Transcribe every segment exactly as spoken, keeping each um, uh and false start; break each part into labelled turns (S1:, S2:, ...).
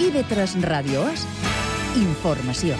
S1: I V tres Ràdio és informació.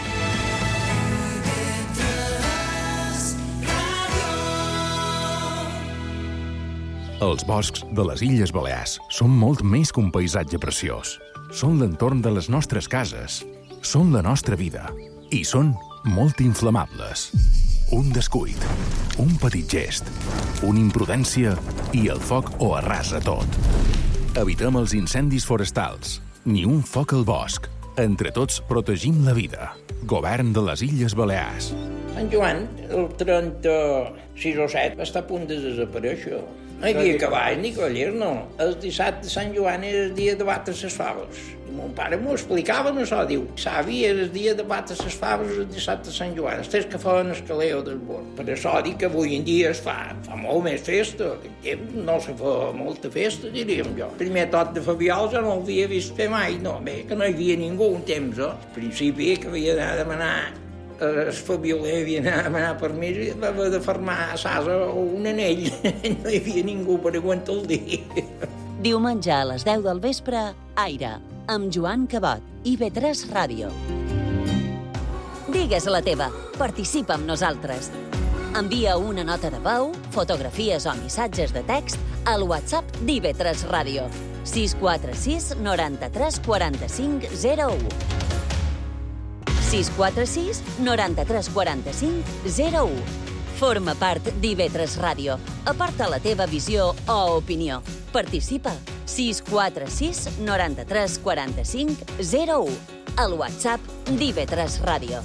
S2: Els boscs de les Illes Balears són molt més que un paisatge preciós. Són l'entorn de les nostres cases, són la nostra vida i són molt inflamables. Un descuit, un petit gest, una imprudència i el foc ho arrasa tot. Evitem els incendis forestals, ni un foc al bosc. Entre tots protegim la vida. Govern de les Illes Balears.
S3: Sant Joan, el trenta-sis o set, va estar a punt de desaparèixer. No hi havia cavall ni collers, no. El dissabte de Sant Joan era el dia de batre les faves. I mon pare m'ho explicava, no això, diu, savi, era el dia de batre les faves el dissabte de Sant Joan, els tres que feien el caleo del bord. Per això dic que avui en dia es fa, fa molt més festa. Aquell temps no se fa molta festa, diríem jo. El primer tot de Fabiol jo no l'havia vist fer mai, no, bé, que no hi havia ningú un temps, eh? Al principi que havia d'anar a demanar el Fabioler havia d'anar a demanar permís i va haver de fermar a Sasa un anell. No hi havia ningú per aguantar el dia.
S4: Diumenge a les deu del vespre, Aire, amb Joan Cabot, I V tres Ràdio. Digues la teva, participa amb nosaltres. Envia una nota de veu, fotografies o missatges de text al WhatsApp d'I V tres Ràdio. sis quatre sis noranta-tres quaranta-cinc zero u. sis quatre sis noranta-tres quaranta-cinc zero u. Forma part d'I V tres Ràdio. Aporta la teva visió o opinió. Participa. sis quatre sis noranta-tres quaranta-cinc zero u. Al WhatsApp d'I V tres Ràdio.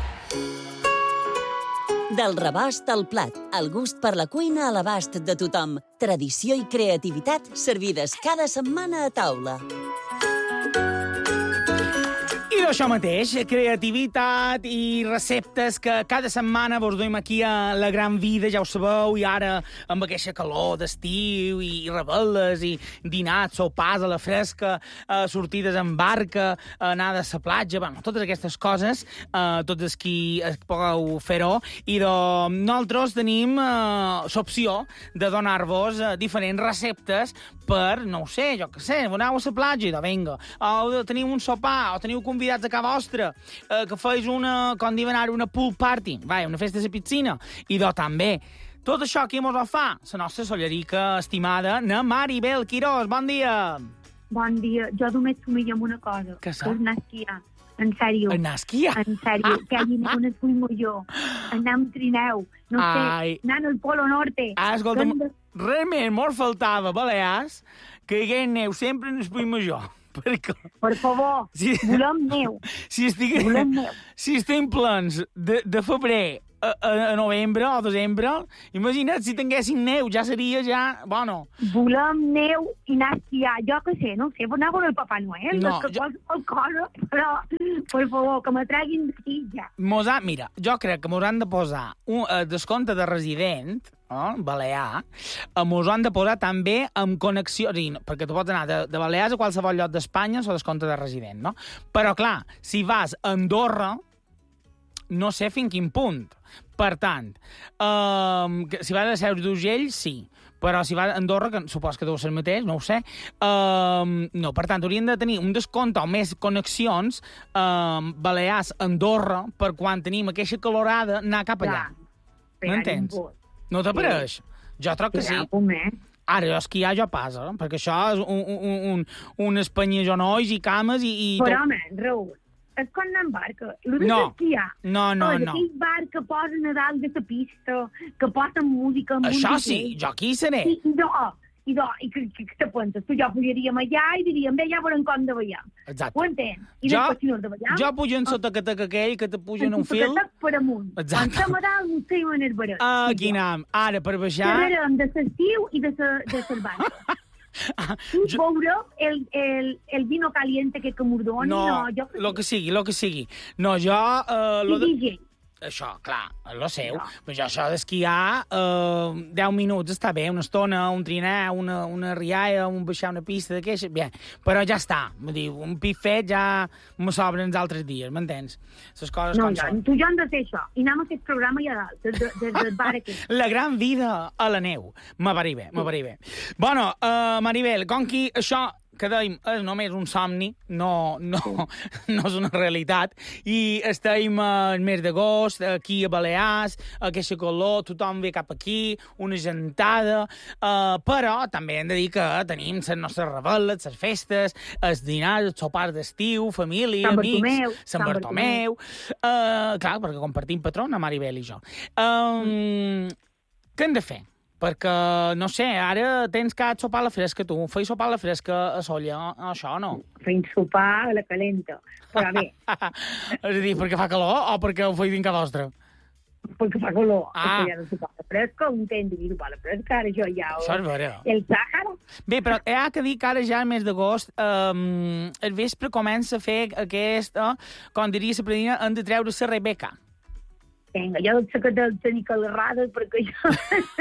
S4: Del rebost al plat, el gust per la cuina a l'abast de tothom. Tradició i creativitat servides cada setmana a taula.
S5: I d'això mateix, creativitat i receptes que cada setmana vos duim aquí a La Gran Vida, ja ho sabeu, i ara amb aquesta calor d'estiu i rebel·les i dinars, sopars a la fresca, eh, sortides en barca, anar a la platja, bueno, totes aquestes coses, eh, tots els qui pugueu fer-ho, i de, nosaltres tenim eh, l'opció de donar-vos eh, diferents receptes per, no ho sé, jo què sé, aneu a la platja i de vinga, o teniu un sopar, o teniu convidats a casa vostra, eh, que feis una, com diuen ara, una pool party, vai, una festa a la piscina, i de també. Tot això qui mos ho fa? La nostra sollerica estimada, na Maribel Quirós. Bon dia!
S6: Bon dia. Jo només somio amb una cosa.
S5: Què
S6: que és anar a esquiar. En sèrio.
S5: Anar a esquiar?
S6: En sèrio. Que hi ha un esquimo jo. Anar amb trineu. No
S5: Ai.
S6: sé, anar al Polo Norte.
S5: Ah, escolta,
S6: de...
S5: res més mos faltava, Balears, que hi hagués neu sempre en el Puig Major. Perquè...
S6: Per favor,
S5: si...
S6: volem neu.
S5: Si estic...
S6: Volem neu.
S5: Si estem plens de, de febrer a, a, a novembre o desembre, imagina't si tinguéssim neu, ja seria ja... Bueno...
S6: Volem neu i anar a esquiar. Jo què sé, no sé, anar a veure el Papa Noel,
S5: no,
S6: que
S5: jo...
S6: qualsevol cosa, però, per favor, que me treguin d'aquí ja.
S5: Mos ha... Mira, jo crec que mos han de posar un uh, descompte de resident, oh, Balear, uh, mos han de posar també amb connexió, dir, perquè tu pots anar de, de Balears a qualsevol lloc d'Espanya o descompte de resident, no? Però, clar, si vas a Andorra, no sé fins quin punt. Per tant, um, si vas a Seus d'Urgell, sí. Però si vas a Andorra, que supos que deu ser el mateix, no ho sé, um, no, per tant, haurien de tenir un descompte o més connexions um, Balears-Andorra per quan tenim aquesta calorada anar cap allà. M'entens? No t'apareix? Jo troc que sí. Ara, jo esquiar jo passa, perquè això és un, un, un, un espanyar genolls i cames i... i
S6: però, home, Raül, és com anar en barca. El de
S5: no.
S6: esquiar.
S5: No, no,
S6: oh,
S5: no.
S6: Aquell bar que posen a dalt de la pista, que posen música...
S5: Això sí, jo aquí hi seré.
S6: I, i no, i, no, i que, que, que te penses? Tu jo pujaríem allà i diríem, bé, ja veurem com de ballar.
S5: Exacte.
S6: Ho entens? I
S5: jo,
S6: després, si no has de ballar...
S5: Jo pujo en sota que aquell que te puja en un fil...
S6: En sota per amunt.
S5: Exacte.
S6: En dalt, no sé on és barat.
S5: Aquí anem. Ara, per baixar...
S6: Xerrarem de l'estiu i de la barca.
S5: Ah,
S6: tu
S5: jo...
S6: veure el, el, el vino caliente que que m'ordoni,
S5: no,
S6: no, jo...
S5: lo que sigui, lo que sigui. No, jo... Uh, lo
S6: de...
S5: de... Això, clar, lo seu. No. Però jo això d'esquiar, uh, deu minuts està bé, una estona, un trinar, una, una rialla, un baixar una pista d'aquesta, bé. Però ja està, vull dir, un pit fet ja me sobren els altres dies, m'entens? Les coses
S6: no,
S5: com
S6: jo,
S5: són.
S6: Tu jo hem de fer això, i anem a aquest programa ja dalt, des, des, des del bar aquí.
S5: La gran vida a la neu. M'avari bé, m'avari bé. Bueno, uh, Maribel, com que això que dèiem, és només un somni, no, no, no és una realitat, i estem al mes d'agost, aquí a Balears, aquesta color, tothom ve cap aquí, una gentada, uh, però també hem de dir que tenim les nostres reveles, les festes, els dinars, els sopars d'estiu, família,
S6: Sant
S5: amics,
S6: Bartomeu,
S5: Sant
S6: Sant
S5: Bartomeu, uh, clar, perquè compartim patrona, Maribel i jo. Um, què hem de fer? Perquè, no sé, ara tens que sopar a la fresca, tu. Feis sopar a la fresca a Solla, això, no?
S6: Feim sopar a la calenta. Però bé,
S5: És a dir, perquè fa calor o perquè ho feis dins casa vostra?
S6: perquè fa calor.
S5: Ah.
S6: Ah. Ja no sopar a la fresca, un temps de sopar a la fresca, ara jo ja...
S5: Això és vera.
S6: El Sàhara.
S5: Bé, però hi ha que dir que ara ja al mes d'agost um, el vespre comença a fer aquesta, com diria la predina, hem de treure la Rebeca.
S6: Vinga, jo sé que de tenir calarrades perquè jo...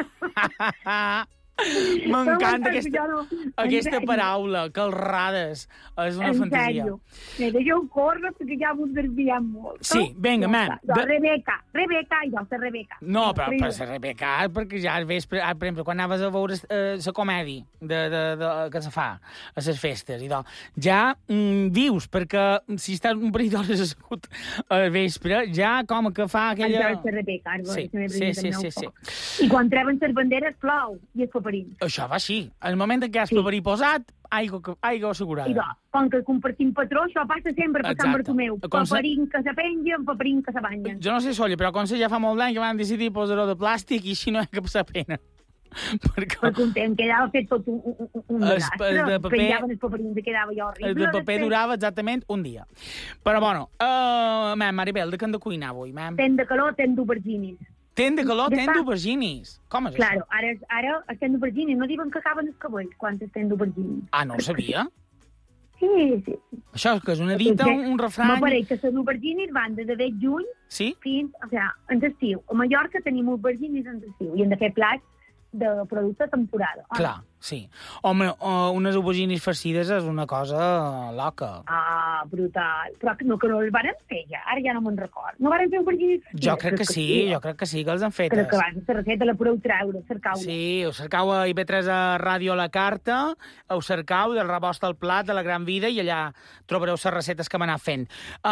S5: M'encanta
S6: No,
S5: aquesta,
S6: jo no. En
S5: aquesta
S6: sèrio.
S5: paraula, calrades. És una
S6: En
S5: fantasia.
S6: sèrio. Me deixeu córrer perquè ja m'ho desviem molt.
S5: Sí, vinga,
S6: Ja
S5: man.
S6: està. Jo,
S5: De-
S6: Rebeca, Rebeca, jo sé Rebeca.
S5: No, però,
S6: Riu.
S5: però la Rebeca, perquè ja al vespre, ah, per exemple, quan anaves a veure eh, la comèdia de, de, de, que se fa a les festes, i doncs, ja mm, vius, perquè si estàs un parell d'hores assegut al vespre, ja com que fa aquella...
S6: Jo sé Rebeca, ara,
S5: Sí,
S6: se me
S5: sí,
S6: brinda
S5: sí,
S6: el meu
S5: sí, sí.
S6: foc. I quan treuen les banderes plou i els paperins.
S5: Això va així. Al moment en què has
S6: Sí.
S5: paperí posat, aigua, aigua assegurada.
S6: I doncs, com que compartim patró, això passa sempre per
S5: Exacte.
S6: Sant Bartomeu.
S5: Com se-
S6: Paperín que se pengen, paperín que se banyen.
S5: Jo no sé, Solla, però com se ja fa molt d'any que van decidir posar-ho de plàstic i així no hi ha cap sa pena. Perquè
S6: Perquè un temps quedava fet tot un, un, un, un
S5: El-
S6: desastre.
S5: el de paper-
S6: Penjaven els paperins i quedava ja horrible.
S5: el de paper
S6: després.
S5: durava exactament un dia. Però, bueno, uh, mam, Maribel, de què hem de cuinar avui, mam?
S6: Ten de calor, ten d'auberginis.
S5: Ten de calor,
S6: Ja
S5: ten
S6: està.
S5: d'auberginis. Com és
S6: Claro,
S5: això?
S6: ara, ara estem d'auberginis. No diuen que acaben els cabells quan estem d'auberginis.
S5: Ah, no ho sabia?
S6: Sí, sí. sí.
S5: Això és que és una dita, un, un refrany...
S6: M'apareix que les auberginis van de de juny
S5: Sí?
S6: fins, o sigui, en l'estiu. A Mallorca tenim auberginis en l'estiu i hem de fer plats de producte de temporada. o no?
S5: Clar, sí. Home, uh, unes auberginis farcides és una cosa loca.
S6: Ah, brutal. Però que no, que no els varen fer ja. Ara ja no me'n record. No varen fer auberginis?
S5: Jo crec que sí, jo crec que sí, que els han fet.
S6: Crec que abans la recepta la podeu treure, cercau-la.
S5: Sí, ho cercau a I V tres a Ràdio a la Carta, ho cercau del rebost al plat de la Gran Vida i allà trobareu les receptes que hem anat fent.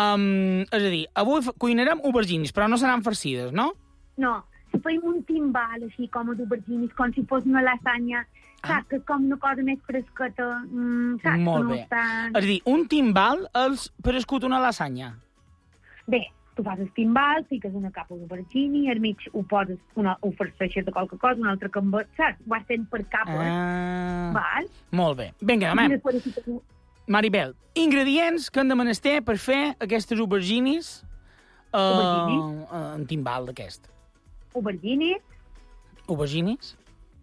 S5: Um, és a dir, avui f- cuinarem auberginis, però no seran farcides, no?
S6: No, si feim un timbal així com a d'auberginis, com si fos una lasanya,
S5: Ah.
S6: saps? Que és com una cosa més fresqueta, mm, saps?
S5: Molt
S6: que no
S5: bé.
S6: Està...
S5: És a dir, un timbal és per escut una lasanya.
S6: Bé, tu fas el timbal, fiques una capa d'aubergini, al mig ho poses, una, ho farceixes de qualque cosa, una altra camba, saps? Ho vas fent per capes,
S5: Ah,
S6: val?
S5: molt bé. Vinga,
S6: I
S5: demà.
S6: després hi fiques un-
S5: Maribel, ingredients que hem de menester per fer aquestes auberginis uh,
S6: Auberginis?
S5: en timbal d'aquest.
S6: aubergini,
S5: Auberginis?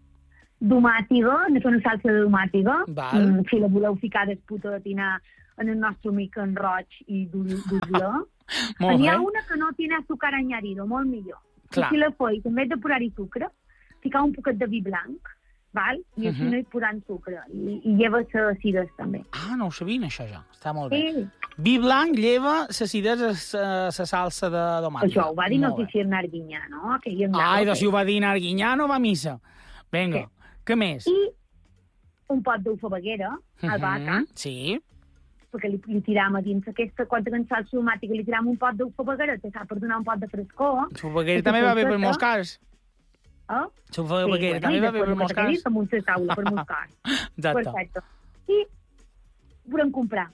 S6: domàtiga, no fer una salsa de domàtiga.
S5: Val.
S6: Mm, si la voleu ficar després de tinar en el nostre amic en roig i d'usla.
S5: Molt
S6: N'hi ha
S5: bé.
S6: una que no tiene azúcar añadido, molt millor.
S5: Clar.
S6: I si la feis, en vez de posar-hi sucre, ficar un poquet de vi blanc, val? I així
S5: Mhm.
S6: no hi posant sucre. I, i lleva l'acidesa també.
S5: Ah, no ho sabien, això, ja. Està molt bé.
S6: Sí,
S5: Vi blanc lleva l'acidesa a la salsa de domàtica.
S6: això ho va dir
S5: Molt bé.
S6: notícia en Arguinyà, no? Que hi andava,
S5: Ai, doncs
S6: que-
S5: si ho va dir Arguinyà, no va a missa. Vinga,
S6: Sí.
S5: què més?
S6: I un pot d'ufabaguera, albahaca,
S5: Mhm, Sí.
S6: perquè li, li tiram a dins aquesta, quan tenim salsa tomàtica, li tiram un pot d'ufabaguera, que sap per donar un pot de frescor.
S5: Sufaguera
S6: I
S5: també va bé per
S6: fresqueta.
S5: moscars.
S6: Eh?
S5: Sufaguera també va bé per moscars.
S6: Damunt la taula, per moscar.
S5: Exacte.
S6: Perfecte. I podem comprar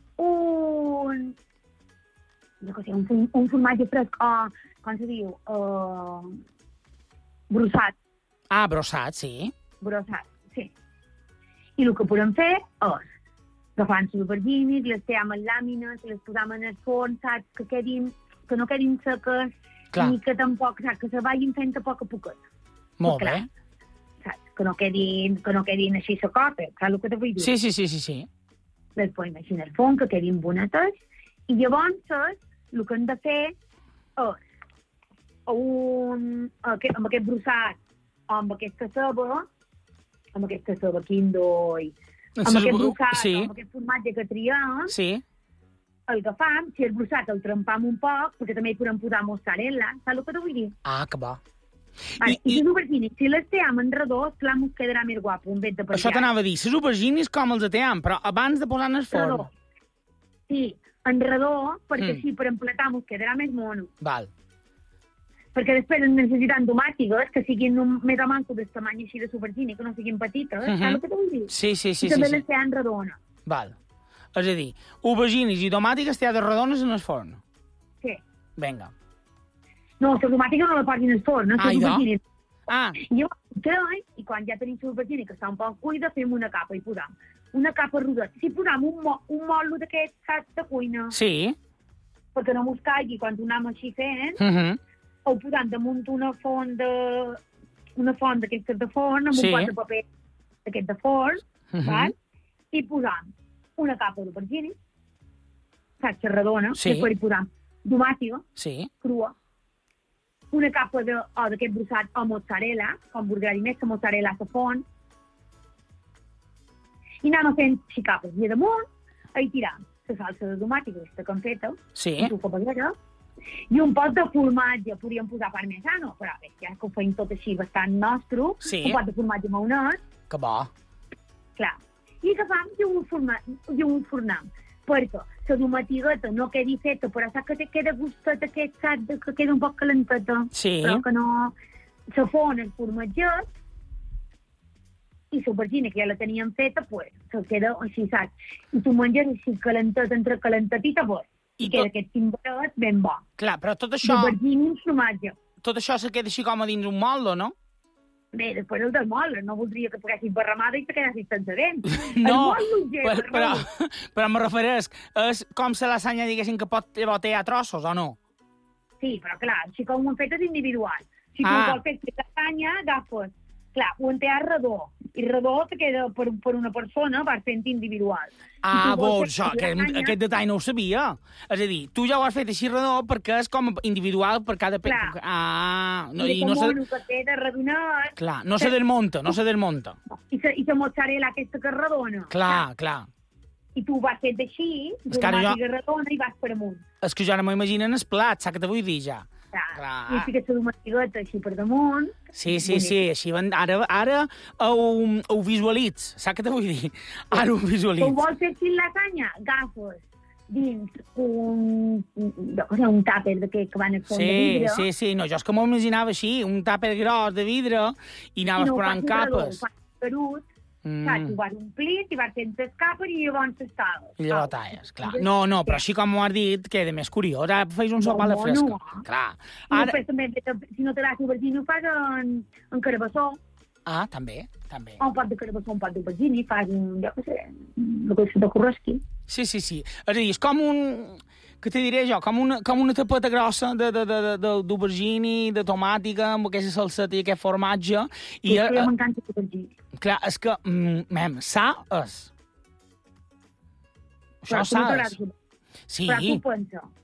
S6: un... No sé, un, fum- un formatge fresc, o, com se diu, uh, brossat,
S5: Ah, brossat, sí.
S6: brossat, sí. I el que podem fer és agafant les auberginis, les team en làmines, les posam en el forn, saps, que quedin, que no quedin seques,
S5: Clar.
S6: ni que tampoc, saps, que se vagin fent a poc a poquet,
S5: Molt
S6: clar.
S5: bé.
S6: saps, que no quedin, que no quedin així secotes, saps el que te vull dir?
S5: Sí, sí, sí, sí, sí.
S6: Les posem així en el fons, que quedin bonetes, i llavors el que hem de fer és un, aquest, amb aquest brossat o amb aquesta ceba, amb aquesta ceba Kindo i amb
S5: Ses-
S6: aquest brossat
S5: sí.
S6: o amb aquest formatge que triem,
S5: Sí.
S6: el agafam, si el brossat el trempam un poc, perquè també hi podem posar mozzarella, saps el que te vull dir?
S5: Ah, que bo.
S6: Vale,
S5: I,
S6: I,
S5: i
S6: les aubergines, si les team en redó, clar, mos quedarà més guapo, un vet de per
S5: això t'anava a dir, les aubergines com els ateam, però abans de posar en el forn.
S6: Redó. Sí, en redó, perquè
S5: Mm.
S6: així per emplatar mos quedarà més mono.
S5: Val.
S6: Perquè després necessitem tomàtiques que siguin un, més o menys del tamany així de aubergine, que no siguin petites,
S5: Mhm.
S6: saps el que t'ho vull dir?
S5: Sí, sí, sí.
S6: I també
S5: sí,
S6: les
S5: sí.
S6: team redona.
S5: Val. És a dir, aubergines i tomàtiques tallades redones en el forn.
S6: Sí.
S5: Vinga.
S6: No, la tomàtica no la posin al forn, no?
S5: Ai,
S6: Les
S5: no?
S6: aubergines.
S5: Ah,
S6: Jo crec, i quan ja tenim l'aubergine que està un poc cuida, fem una capa i posam una capa rodona. Si posam un, mo un motlo d'aquests sacs de cuina,
S5: sí.
S6: perquè no mos caigui quan ho anem així fent,
S5: Uh -huh.
S6: o posant damunt una font de... una font d'aquestes de forn, amb
S5: Sí.
S6: un pot de paper d'aquest de forn,
S5: Uh -huh.
S6: val? I posam una capa d'aubergine, sacs redona,
S5: Sí.
S6: després hi posam tomàtica,
S5: Sí.
S6: crua, una capa de, o d'aquest brossat o mozzarella, com vos agradi més, que mozzarella a la font, i anem fent així capes. I a damunt, hi tiram la salsa de tomàtica, aquesta que hem feta,
S5: Sí.
S6: amb suco peguera, i un pot de formatge, podríem posar parmesano, però bé, ja que ho feim tot així bastant nostre,
S5: Sí.
S6: un pot de formatge maonès,
S5: Que bo.
S6: clar. I agafam i ho, forma, i ho fornam, perquè la tomatigueta no quedi feta, però saps que te queda gustet aquest sac de, que queda un poc calenteta,
S5: Sí.
S6: però que no... Se fon el formatget i l'aubergina, que ja la teníem feta, pues, se queda així, saps? I tu menges així calentet entre calentetita, pues,
S5: I
S6: i queda
S5: tot-
S6: aquest timbaret ben bo.
S5: Clar, però tot això,
S6: L'aubergina i el formatge.
S5: tot això se queda així com a dins un moldo, no?
S6: Bé, després el del molle, no voldria que poguessis barramada i te quedessis sense dents.
S5: No,
S6: el molle,
S5: però, però, però me refereix, és com se lasanya, diguéssim, que pot botar a trossos, o no?
S6: Sí, però clar, així com ho han fet és individual. Si tu
S5: Ah.
S6: vols fer lasanya, agafes, clar, ho enteas redó, i redó te queda per, per una persona, vas fent individual.
S5: Ah,
S6: Si tu vols
S5: vols,
S6: fer
S5: això, aquest,
S6: lasanya,
S5: aquest detall no ho sabia. És a dir, tu ja ho has fet així redó perquè és com individual per cada... pe-
S6: Clar.
S5: Ah, no,
S6: no,
S5: i no se...
S6: mono que queda redonat,
S5: Clar, no se desmunta, no se desmunta.
S6: i la i la mozzarella aquesta que és redona.
S5: Clar, clar.
S6: I tu vas fent així,
S5: És que ara jo-
S6: tomàtica redona, i vas per amunt.
S5: És que jo ara m'ho imagino en el plat, saps què te vull dir, ja?
S6: Clar.
S5: Clar.
S6: I fiques la tomatigueta així per damunt.
S5: Sí, sí, sí, així van... Ara, ara ho, ho visualitz, saps què te vull dir? Ara ho
S6: Tu
S5: visualitz.
S6: vols fer així lasanya? Agafes dins un, no sé, un tàper d'aquest que van al fons de
S5: Sí,
S6: vidre.
S5: sí, sí, no, jo és que m'ho imaginava així, un tàper gros de vidre i
S6: i
S5: anaves
S6: no ho
S5: posant
S6: facis redó,
S5: capes.
S6: ho facis perut,
S5: Mm.
S6: saps? Ho vas omplint i vas fent les capes i llavors les tales.
S5: I llavors talles, clar. No, no, però així com m'ho has dit, queda més curiós. Ara feis un sopa a la
S6: No,
S5: fresca.
S6: no.
S5: Clar.
S6: I
S5: Ara...
S6: després també, si no te l'has aubergine, ho fas en, en carabassó.
S5: Ah, també, també.
S6: O un pot de carabassó, un pot d'aubergine, i fas un, jo què sé, el que se t'ocorresqui.
S5: Sí, sí, sí. És a dir, és com un... Què te diré jo? Com una, com una tapeta grossa de, de, de, de, de, d'aubergine, de tomàtica, amb aquesta salseta i aquest formatge. I,
S6: I
S5: eh,
S6: això ja m'encanta l'aubergine.
S5: clar, és que, mm, mem, sa és. Això
S6: Però tu no
S5: sa és.
S6: t'agrada l'aubergine.
S5: Sí,
S6: Però tu pensa,